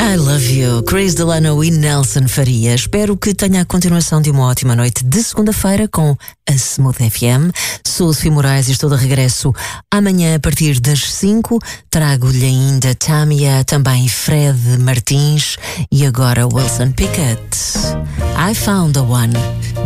I Love You, Chris Delano e Nelson Faria. Espero que tenha a continuação de uma ótima noite de segunda-feira com a Smooth FM. Sou Sofia Moraes e estou de regresso amanhã a partir das 5. Trago-lhe ainda Tamia, também Fred Martins e agora Wilson Pickett. I Found the One.